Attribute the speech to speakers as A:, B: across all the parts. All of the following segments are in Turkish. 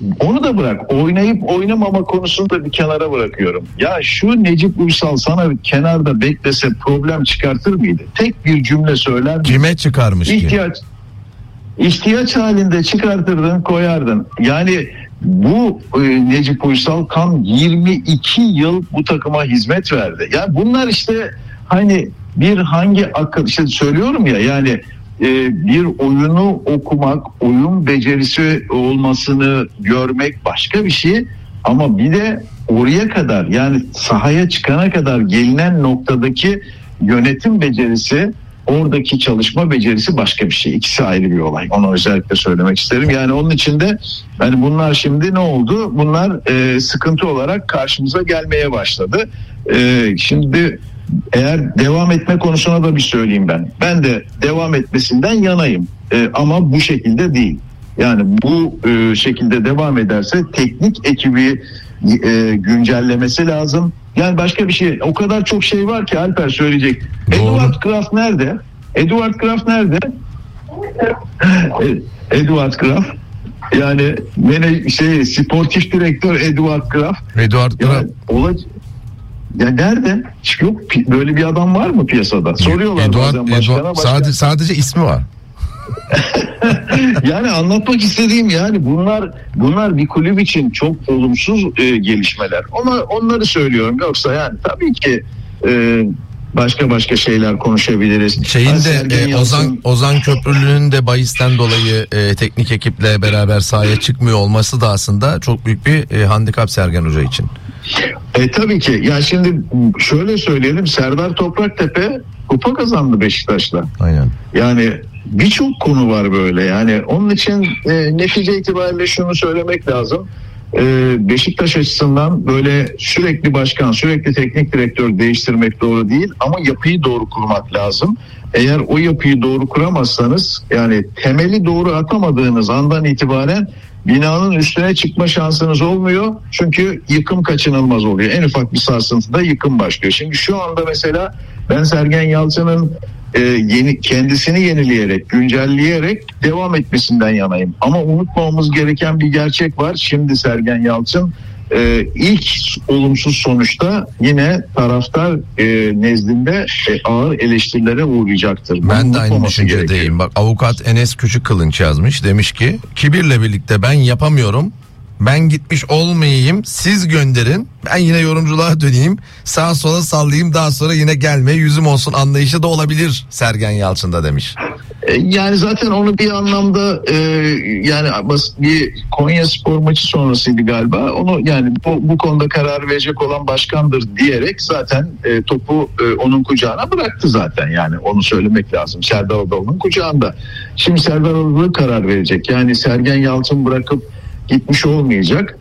A: onu da bırak. Oynayıp oynamama konusunu da bir kenara bırakıyorum. Ya şu Necip Uysal sana kenarda beklese problem çıkartır mıydı? Tek bir cümle söyler miydi?
B: Kime çıkarmış ki?
A: İhtiyaç halinde çıkartırdın, koyardın. Yani bu Necip Uysal tam 22 yıl bu takıma hizmet verdi. Yani bunlar işte hani bir hangi akıl, işte söylüyorum ya, yani bir oyunu okumak, oyun becerisi olmasını görmek başka bir şey, ama bir de oraya kadar, yani sahaya çıkana kadar gelinen noktadaki yönetim becerisi, oradaki çalışma becerisi başka bir şey. İkisi ayrı bir olay. Onu özellikle söylemek isterim. Yani onun için de hani bunlar şimdi ne oldu? Bunlar sıkıntı olarak karşımıza gelmeye başladı. Şimdi eğer devam etme konusuna da bir söyleyeyim ben. Ben de devam etmesinden yanayım. Ama bu şekilde değil. Yani bu şekilde devam ederse teknik ekibi güncellemesi lazım. Yani başka bir şey, o kadar çok şey var ki Alper söyleyecek. Eduard Graf nerede? Eduard Graf nerede? Eduard Graf. Yani sportif direktör Eduard Graf.
B: Eduard Graf.
A: Ya nerede? Yok, böyle bir adam var mı piyasada? Soruyorlar bazen başkana.
B: Sadece ismi var.
A: Yani anlatmak istediğim, yani bunlar bir kulüp için çok olumsuz gelişmeler. Onları söylüyorum. Yoksa yani tabii ki başka şeyler konuşabiliriz.
B: Ozan Köprülü'nün de bahisten dolayı teknik ekiple beraber sahaya çıkmıyor olması da aslında çok büyük bir handikap Sergen Hoca için.
A: Tabii ki. Ya şimdi şöyle söyleyelim, Serdar Topraktepe kupa kazandı Beşiktaş'la.
B: Aynen.
A: Yani birçok konu var böyle. Yani onun için netice itibariyle şunu söylemek lazım. Beşiktaş açısından böyle sürekli başkan, sürekli teknik direktör değiştirmek doğru değil, ama yapıyı doğru kurmak lazım. Eğer o yapıyı doğru kuramazsanız, yani temeli doğru atamadığınız andan itibaren binanın üstüne çıkma şansınız olmuyor. Çünkü yıkım kaçınılmaz oluyor. En ufak bir sarsıntıda yıkım başlıyor. Şimdi şu anda mesela ben Sergen Yalçın'ın kendisini yenileyerek, güncelleyerek devam etmesinden yanayım. Ama unutmamamız gereken bir gerçek var. Şimdi Sergen Yalçın ilk olumsuz sonuçta yine taraftar nezdinde ağır eleştirilere uğrayacaktır.
B: Ben de aynı düşüncedeyim. Bak, avukat Enes Küçükkılınç yazmış. Demiş ki kibirle birlikte ben yapamıyorum, ben gitmiş olmayayım, siz gönderin, ben yine yorumculuğa döneyim, sağa sola sallayayım, daha sonra yine gelmeye yüzüm olsun anlayışı da olabilir Sergen Yalçın'da demiş.
A: Yani zaten onu bir anlamda yani bir Konyaspor maçı sonrasıydı galiba, onu yani bu konuda karar verecek olan başkandır diyerek zaten topu onun kucağına bıraktı zaten. Yani onu söylemek lazım, Serdar Adalı'nın kucağında. Şimdi Serdar Adalı karar verecek, yani Sergen Yalçın bırakıp gitmiş olmayacak.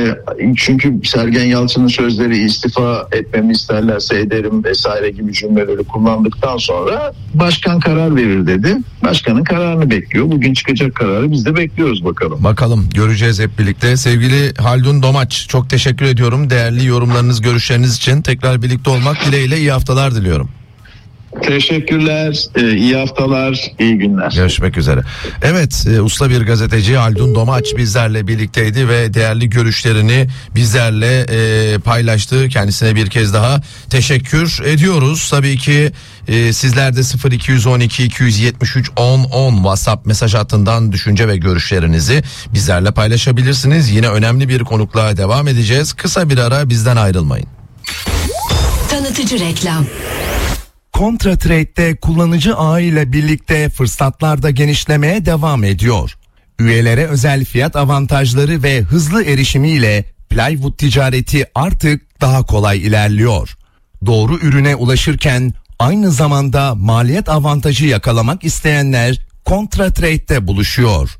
A: Çünkü Sergen Yalçın'ın sözleri istifa etmemi isterlerse ederim vesaire gibi cümleleri kullandıktan sonra başkan karar verir dedi. Başkanın kararını bekliyor. Bugün çıkacak kararı biz de bekliyoruz bakalım.
B: Bakalım, göreceğiz hep birlikte. Sevgili Haldun Domaç, çok teşekkür ediyorum. Değerli yorumlarınız, görüşleriniz için tekrar birlikte olmak dileğiyle iyi haftalar diliyorum.
A: Teşekkürler, iyi haftalar, iyi günler.
B: Görüşmek üzere. Evet, usta bir gazeteci Haldun Domaç bizlerle birlikteydi ve değerli görüşlerini bizlerle paylaştı. Kendisine bir kez daha teşekkür ediyoruz. Tabii ki sizler de 0212 273 1010 WhatsApp mesaj hattından düşünce ve görüşlerinizi bizlerle paylaşabilirsiniz. Yine önemli bir konukla devam edeceğiz. Kısa bir ara, bizden ayrılmayın.
C: Tanıtıcı reklam.
D: Kontratrade'de kullanıcı ağı ile birlikte fırsatlar da genişlemeye devam ediyor. Üyelere özel fiyat avantajları ve hızlı erişimiyle plywood ticareti artık daha kolay ilerliyor. Doğru ürüne ulaşırken aynı zamanda maliyet avantajı yakalamak isteyenler Kontratrade'de buluşuyor.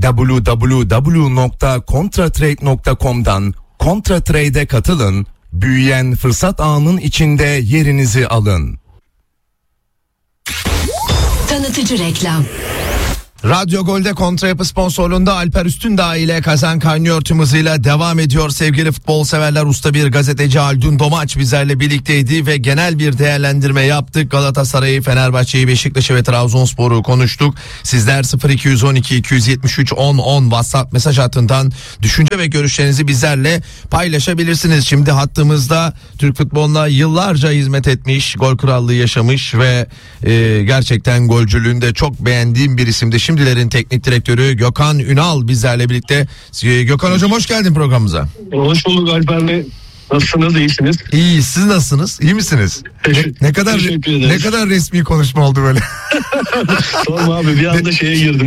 D: www.kontratrade.com'dan Kontratrade'e katılın, büyüyen fırsat ağının içinde yerinizi alın.
C: Tanıtıcı reklam.
B: Radyo Gol'de Kontrayapı sponsorluğunda Alper Üstündağ ile Kazan Kaynıyor tüm hızıyla devam ediyor. Sevgili futbol severler, usta bir gazeteci Haldun Domaç bizlerle birlikteydi ve genel bir değerlendirme yaptık. Galatasaray'ı, Fenerbahçe'yi, Beşiktaş'ı ve Trabzonspor'u konuştuk. Sizler 0212 273 10 10 WhatsApp mesaj hattından düşünce ve görüşlerinizi bizlerle paylaşabilirsiniz. Şimdi hattımızda Türk futboluna yıllarca hizmet etmiş, gol krallığı yaşamış ve gerçekten golcülüğünde çok beğendiğim bir isimdi. Şimdilerin teknik direktörü Gökhan Ünal bizlerle birlikte. Gökhan hocam hoş geldin programımıza.
E: Hoş bulduk Alper'le. Nasılsınız? İyisiniz?
B: İyi, siz nasılsınız? İyi misiniz? Ne kadar
E: Teşekkür ederiz.
B: resmi konuşma oldu böyle.
E: Sorma abi, bir anda şeye girdim.